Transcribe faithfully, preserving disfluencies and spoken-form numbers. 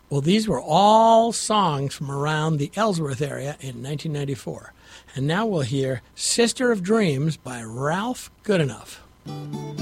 Well, these were all songs from around the Ellsworth area in nineteen ninety-four. And now we'll hear Sister of Dreams by Ralph Goodenough.